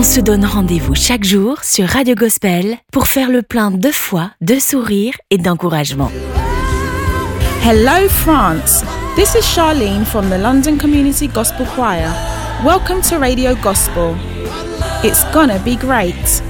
se donne rendez-vous chaque jour sur Radio Gospel pour faire le plein de foi, de sourire et d'encouragement. Hello France, this is Charlene from the London Community Gospel Choir. Welcome to Radio Gospel. It's gonna be great.